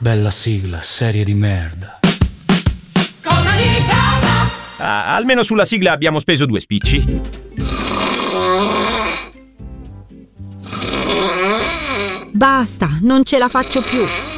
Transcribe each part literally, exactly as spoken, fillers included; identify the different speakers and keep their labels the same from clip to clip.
Speaker 1: Bella sigla, serie di merda.
Speaker 2: Cosa di casa?
Speaker 3: Ah, almeno sulla sigla abbiamo speso due spicci.
Speaker 4: Basta, non ce la faccio più.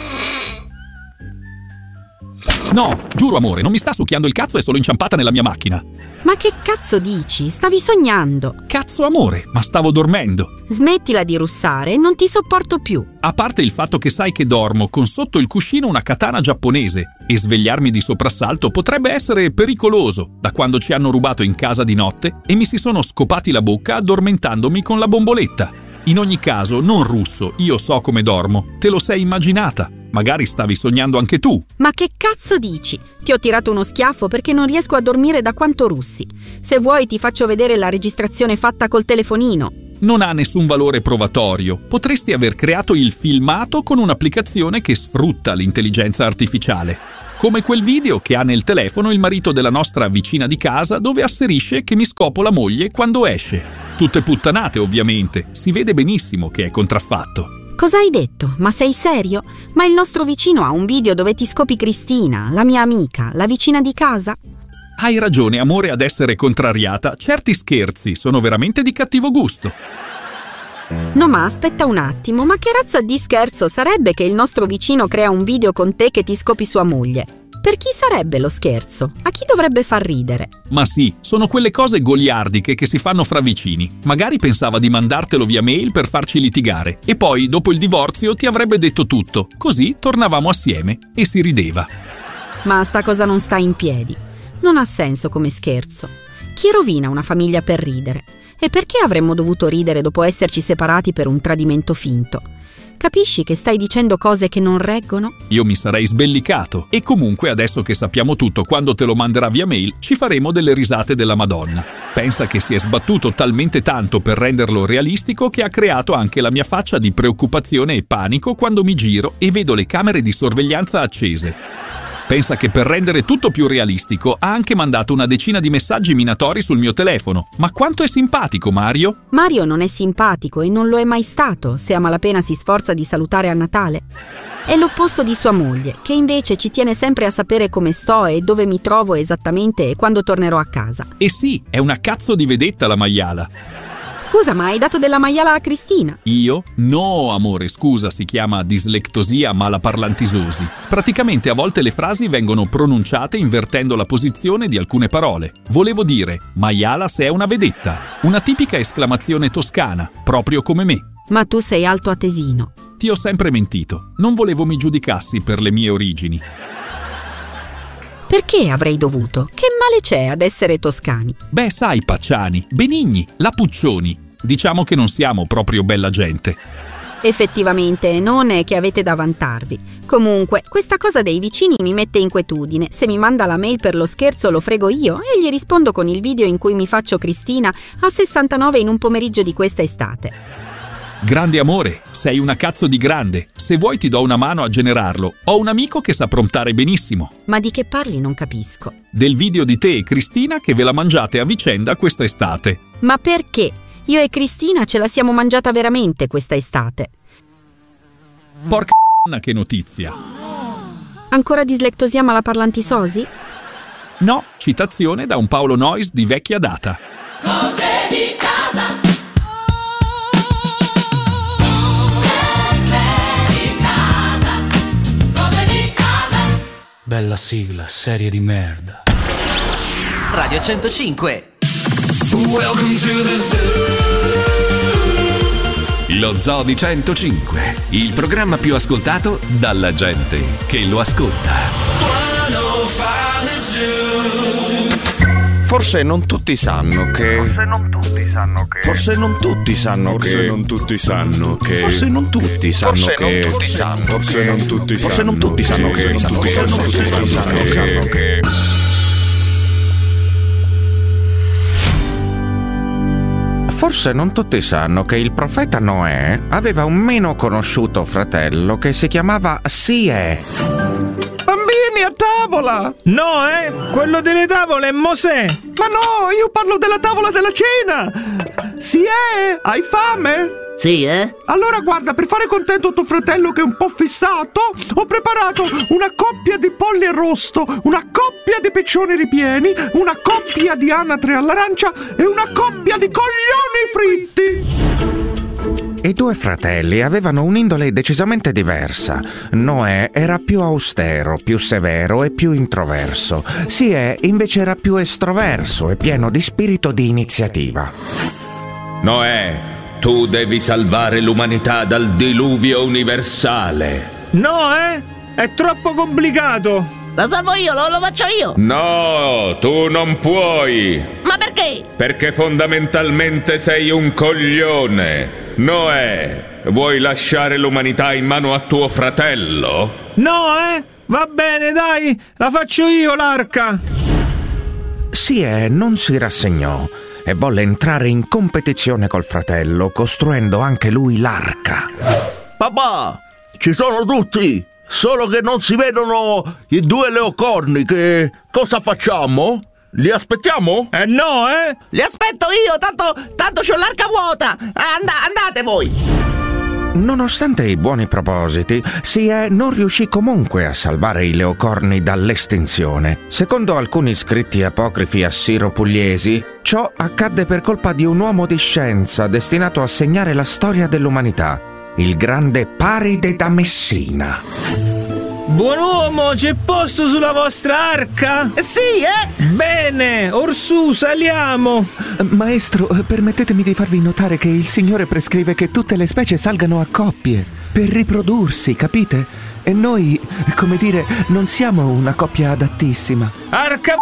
Speaker 5: No, giuro amore, non mi sta succhiando il cazzo, è solo inciampata nella mia macchina.
Speaker 4: Ma che cazzo dici? Stavi sognando.
Speaker 5: Cazzo amore, ma stavo dormendo.
Speaker 4: Smettila di russare, non ti sopporto più.
Speaker 5: A parte il fatto che sai che dormo con sotto il cuscino una katana giapponese e svegliarmi di soprassalto potrebbe essere pericoloso da quando ci hanno rubato in casa di notte e mi si sono scopati la bocca addormentandomi con la bomboletta. In ogni caso, non russo, io so come dormo. Te lo sei immaginata. Magari stavi sognando anche tu.
Speaker 4: Ma che cazzo dici? Ti ho tirato uno schiaffo perché non riesco a dormire da quanto russi. Se vuoi ti faccio vedere la registrazione fatta col telefonino.
Speaker 5: Non ha nessun valore provatorio. Potresti aver creato il filmato con un'applicazione che sfrutta l'intelligenza artificiale. Come quel video che ha nel telefono il marito della nostra vicina di casa dove asserisce che mi scopo la moglie quando esce. Tutte puttanate ovviamente, si vede benissimo che è contraffatto.
Speaker 4: Cosa hai detto? Ma sei serio? Ma il nostro vicino ha un video dove ti scopi Cristina, la mia amica, la vicina di casa?
Speaker 5: Hai ragione amore ad essere contrariata, certi scherzi sono veramente di cattivo gusto.
Speaker 4: No ma aspetta un attimo, ma che razza di scherzo sarebbe che il nostro vicino crea un video con te che ti scopi sua moglie? Per chi sarebbe lo scherzo? A chi dovrebbe far ridere?
Speaker 5: Ma sì, sono quelle cose goliardiche che si fanno fra vicini. Magari pensava di mandartelo via mail per farci litigare e poi dopo il divorzio ti avrebbe detto tutto, così tornavamo assieme e si rideva.
Speaker 4: Ma sta cosa non sta in piedi. Non ha senso come scherzo. Chi rovina una famiglia per ridere? E perché avremmo dovuto ridere dopo esserci separati per un tradimento finto? Capisci che stai dicendo cose che non reggono?
Speaker 5: Io mi sarei sbellicato e comunque adesso che sappiamo tutto, quando te lo manderà via mail ci faremo delle risate della Madonna. Pensa che si è sbattuto talmente tanto per renderlo realistico che ha creato anche la mia faccia di preoccupazione e panico quando mi giro e vedo le camere di sorveglianza accese. Pensa che per rendere tutto più realistico ha anche mandato una decina di messaggi minatori sul mio telefono. Ma quanto è simpatico Mario?
Speaker 4: Mario non è simpatico e non lo è mai stato, se a malapena si sforza di salutare a Natale. È l'opposto di sua moglie, che invece ci tiene sempre a sapere come sto e dove mi trovo esattamente e quando tornerò a casa.
Speaker 5: E sì, è una cazzo di vedetta la maiala.
Speaker 4: Scusa, ma hai dato della maiala a Cristina?
Speaker 5: Io? No, amore, scusa, si chiama dislectosia malaparlantisosi. Praticamente a volte le frasi vengono pronunciate invertendo la posizione di alcune parole. Volevo dire, maiala se è una vedetta. Una tipica esclamazione toscana, proprio come me.
Speaker 4: Ma tu sei altoatesino.
Speaker 5: Ti ho sempre mentito. Non volevo mi giudicassi per le mie origini.
Speaker 4: Perché avrei dovuto? Che male c'è ad essere toscani?
Speaker 5: Beh, sai, Pacciani, Benigni, Lapuccioni. Diciamo che non siamo proprio bella gente.
Speaker 4: Effettivamente non è che avete da vantarvi. Comunque, questa cosa dei vicini mi mette inquietudine. Se mi manda la mail per lo scherzo lo frego io e gli rispondo con il video in cui mi faccio Cristina a sessantanove in un pomeriggio di questa estate.
Speaker 5: Grande amore, sei una cazzo di grande. Se vuoi ti do una mano a generarlo. Ho un amico che sa prontare benissimo.
Speaker 4: Ma di che parli non capisco.
Speaker 5: Del video di te e Cristina che ve la mangiate a vicenda questa estate.
Speaker 4: Ma perché? Io e Cristina ce la siamo mangiata veramente questa estate.
Speaker 5: Porca c***a che notizia.
Speaker 4: Ancora dislectosia malaparlantisosi?
Speaker 5: No, citazione da un Paolo Noyes di vecchia data.
Speaker 2: Cose di casa.
Speaker 1: Bella sigla, serie di merda.
Speaker 6: Radio centocinque.
Speaker 2: Welcome to the zoo.
Speaker 7: Lo Zoo di centocinque, il programma più ascoltato dalla gente che lo ascolta.
Speaker 8: Forse non tutti sanno che
Speaker 9: Forse non tutti sanno che
Speaker 8: Forse non tutti sanno
Speaker 9: Forse
Speaker 8: che
Speaker 9: non tutti sanno che
Speaker 8: Forse non tutti sanno
Speaker 9: Forse
Speaker 8: che
Speaker 9: non tutti sanno
Speaker 8: Forse
Speaker 9: che
Speaker 8: non tutti
Speaker 9: Forse non tutti
Speaker 8: sanno che
Speaker 9: sanno che
Speaker 8: Forse non tutti sanno che Forse non tutti sanno che il profeta Noè aveva un meno conosciuto fratello che si chiamava Sie.
Speaker 10: Bambini a tavola!
Speaker 3: No, eh? Quello delle tavole è Mosè!
Speaker 10: Ma no, io parlo della tavola della cena! Sie, hai fame?
Speaker 6: Sì, eh?
Speaker 10: Allora guarda, per fare contento tuo fratello che è un po' fissato, ho preparato una coppia di polli arrosto, una coppia di piccioni ripieni, una coppia di anatre all'arancia e una coppia di coglioni fritti.
Speaker 8: I due fratelli avevano un'indole decisamente diversa. Noè era più austero, più severo e più introverso. Sie invece era più estroverso e pieno di spirito di iniziativa.
Speaker 11: Noè, tu devi salvare l'umanità dal diluvio universale.
Speaker 3: No, eh? È troppo complicato.
Speaker 6: Lo salvo io, lo, lo faccio io.
Speaker 11: No, tu non puoi.
Speaker 6: Ma perché?
Speaker 11: Perché fondamentalmente sei un coglione. Noè, vuoi lasciare l'umanità in mano a tuo fratello?
Speaker 3: No, eh? Va bene, dai, la faccio io l'arca.
Speaker 8: Sie non si rassegnò e volle entrare in competizione col fratello, costruendo anche lui l'arca.
Speaker 12: Papà, ci sono tutti, solo che non si vedono i due leocorni. Che cosa facciamo? Li aspettiamo?
Speaker 3: Eh no, eh?
Speaker 6: Li aspetto io, tanto, tanto c'ho l'arca vuota. And- andate voi.
Speaker 8: Nonostante i buoni propositi, Sie non riuscì comunque a salvare i leocorni dall'estinzione. Secondo alcuni scritti apocrifi assiro-pugliesi, ciò accadde per colpa di un uomo di scienza destinato a segnare la storia dell'umanità, il grande Paride da Messina.
Speaker 3: Buon uomo, c'è posto sulla vostra arca?
Speaker 6: Eh sì, eh?
Speaker 3: Bene, orsù, saliamo.
Speaker 13: Maestro, permettetemi di farvi notare che il Signore prescrive che tutte le specie salgano a coppie, per riprodursi, capite? E noi, come dire, non siamo una coppia adattissima.
Speaker 3: Arca...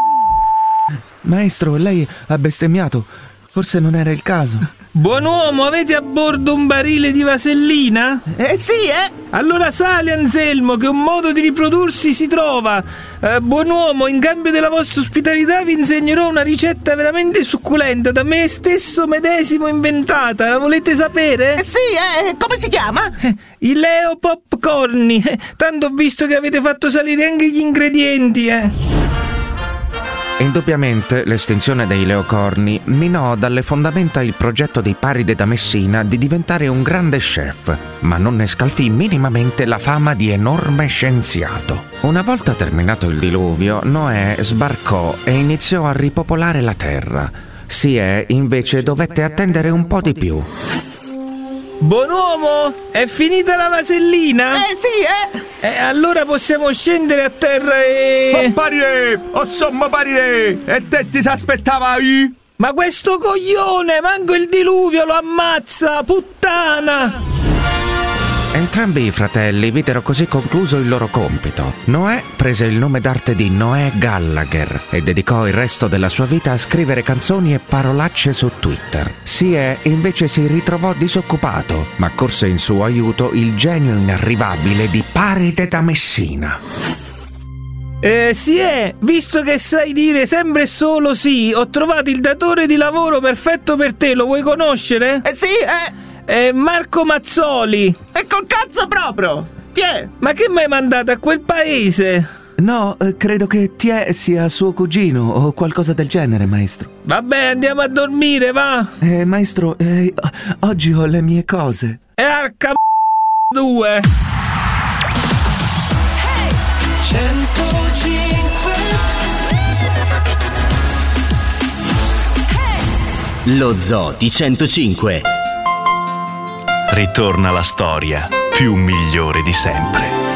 Speaker 13: Maestro, lei ha bestemmiato. Forse non era il caso.
Speaker 3: Buon uomo, avete a bordo un barile di vasellina?
Speaker 6: Eh sì, eh?
Speaker 3: Allora sali, Anselmo, che un modo di riprodursi si trova. Eh, buon uomo, in cambio della vostra ospitalità vi insegnerò una ricetta veramente succulenta, da me stesso medesimo inventata. La volete sapere?
Speaker 6: Eh sì, eh? Come si chiama?
Speaker 3: Eh, I Leo Popcorni. Eh, tanto ho visto che avete fatto salire anche gli ingredienti, eh.
Speaker 8: Indubbiamente l'estinzione dei leocorni minò dalle fondamenta il progetto di Paride da Messina di diventare un grande chef, ma non ne scalfì minimamente la fama di enorme scienziato. Una volta terminato il diluvio, Noè sbarcò e iniziò a ripopolare la terra. Sie invece dovette attendere un po' di più.
Speaker 3: Buon uomo, è finita la vasellina?
Speaker 6: Eh sì, eh?
Speaker 3: E allora possiamo scendere a terra e...
Speaker 12: Oh, Paride! Oh, somma Paride! E te ti s'aspettavavi?
Speaker 3: Ma questo coglione, manco il diluvio lo ammazza, puttana!
Speaker 8: Entrambi i fratelli videro così concluso il loro compito. Noè prese il nome d'arte di Noè Gallagher e dedicò il resto della sua vita a scrivere canzoni e parolacce su Twitter. Sie invece si ritrovò disoccupato, ma corse in suo aiuto il genio inarrivabile di Paride da Messina.
Speaker 3: Eh, Sie, visto che sai dire sempre e solo sì, ho trovato il datore di lavoro perfetto per te, lo vuoi conoscere?
Speaker 6: Eh sì, eh?
Speaker 3: Eh, Marco Mazzoli.
Speaker 6: E col cazzo proprio! Tiè!
Speaker 3: Ma che mi hai mandato a quel paese?
Speaker 13: No, eh, credo che Tie sia suo cugino o qualcosa del genere, maestro.
Speaker 3: Vabbè, andiamo a dormire, va!
Speaker 13: Eh, maestro, eh, oggi ho le mie cose.
Speaker 3: E arca due!
Speaker 6: centocinque
Speaker 14: Lo Zoo di centocinque.
Speaker 15: Ritorna la storia più migliore di sempre.